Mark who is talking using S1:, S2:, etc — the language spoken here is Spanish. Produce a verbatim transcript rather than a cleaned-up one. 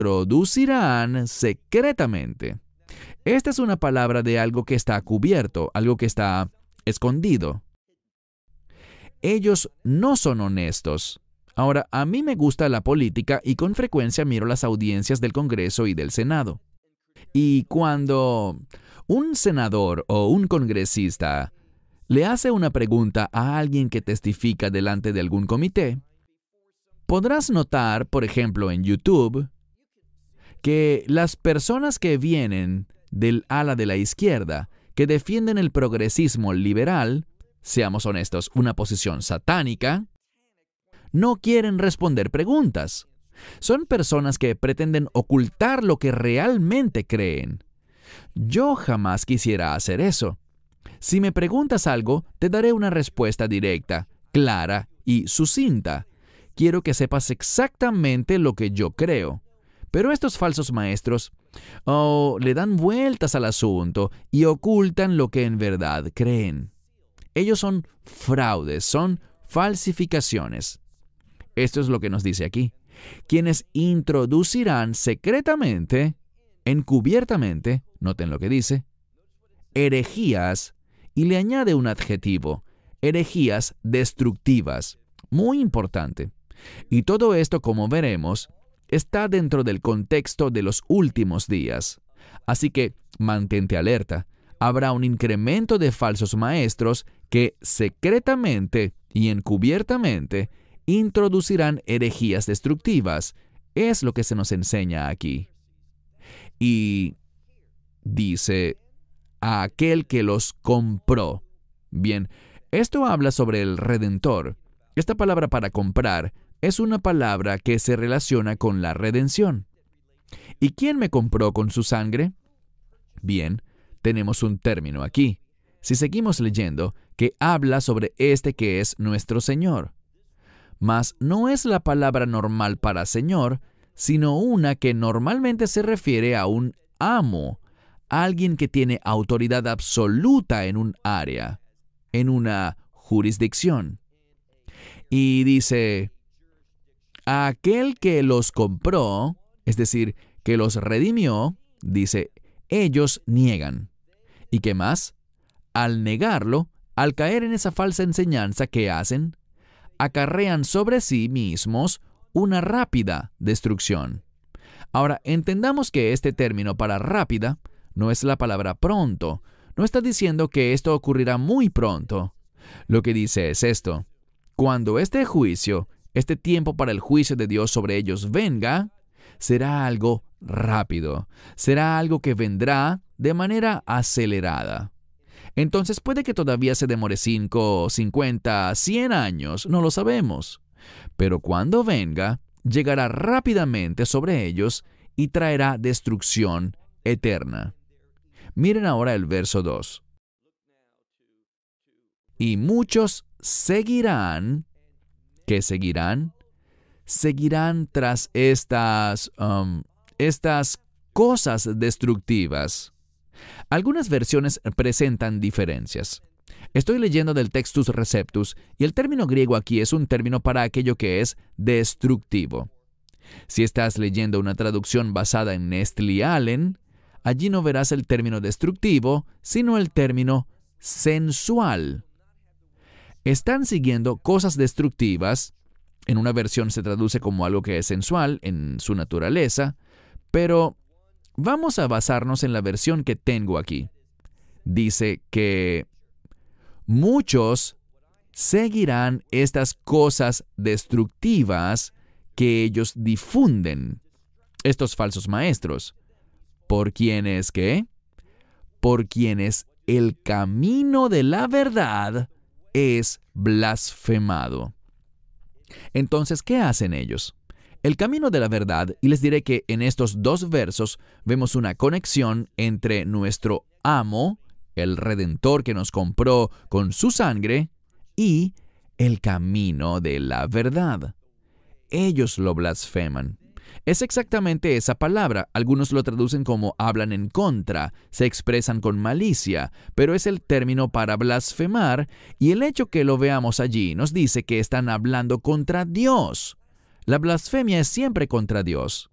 S1: introducirán secretamente. Esta es una palabra de algo que está cubierto, algo que está escondido. Ellos no son honestos. Ahora, a mí me gusta la política y con frecuencia miro las audiencias del Congreso y del Senado. Y cuando un senador o un congresista le hace una pregunta a alguien que testifica delante de algún comité, podrás notar, por ejemplo, en YouTube, que las personas que vienen del ala de la izquierda, que defienden el progresismo liberal, seamos honestos, una posición satánica, no quieren responder preguntas. Son personas que pretenden ocultar lo que realmente creen. Yo jamás quisiera hacer eso. Si me preguntas algo, te daré una respuesta directa, clara y sucinta. Quiero que sepas exactamente lo que yo creo. Pero estos falsos maestros oh, le dan vueltas al asunto y ocultan lo que en verdad creen. Ellos son fraudes, son falsificaciones. Esto es lo que nos dice aquí. Quienes introducirán secretamente, encubiertamente, noten lo que dice, herejías, y le añade un adjetivo, herejías destructivas. Muy importante. Y todo esto, como veremos, está dentro del contexto de los últimos días. Así que mantente alerta. Habrá un incremento de falsos maestros que secretamente y encubiertamente introducirán herejías destructivas. Es lo que se nos enseña aquí. Y dice, a aquel que los compró. Bien, esto habla sobre el Redentor. Esta palabra para comprar es una palabra que se relaciona con la redención. ¿Y quién me compró con su sangre? Bien, tenemos un término aquí. Si seguimos leyendo, que habla sobre este que es nuestro Señor. Mas no es la palabra normal para Señor, sino una que normalmente se refiere a un amo, alguien que tiene autoridad absoluta en un área, en una jurisdicción. Y dice, a aquel que los compró, es decir, que los redimió, dice, ellos niegan. ¿Y qué más? Al negarlo, al caer en esa falsa enseñanza que hacen, acarrean sobre sí mismos una rápida destrucción. Ahora, entendamos que este término para rápida no es la palabra pronto. No está diciendo que esto ocurrirá muy pronto. Lo que dice es esto. Cuando este juicio, este tiempo para el juicio de Dios sobre ellos venga, será algo rápido. Será algo que vendrá de manera acelerada. Entonces puede que todavía se demore cinco, cincuenta, cien años, no lo sabemos. Pero cuando venga, llegará rápidamente sobre ellos y traerá destrucción eterna. Miren ahora el verso dos. Y muchos seguirán, ¿qué seguirán? Seguirán tras estas, um, estas cosas destructivas. Algunas versiones presentan diferencias. Estoy leyendo del Textus Receptus y el término griego aquí es un término para aquello que es destructivo. Si estás leyendo una traducción basada en Nestle Allen, allí no verás el término destructivo, sino el término sensual. Están siguiendo cosas destructivas. En una versión se traduce como algo que es sensual en su naturaleza, pero vamos a basarnos en la versión que tengo aquí. Dice que muchos seguirán estas cosas destructivas que ellos difunden, estos falsos maestros. ¿Por quienes qué? Por quienes el camino de la verdad es blasfemado. Entonces, ¿qué hacen ellos? El camino de la verdad, y les diré que en estos dos versos vemos una conexión entre nuestro amo, el Redentor que nos compró con su sangre, y el camino de la verdad. Ellos lo blasfeman. Es exactamente esa palabra. Algunos lo traducen como hablan en contra, se expresan con malicia, pero es el término para blasfemar, y el hecho que lo veamos allí nos dice que están hablando contra Dios. La blasfemia es siempre contra Dios.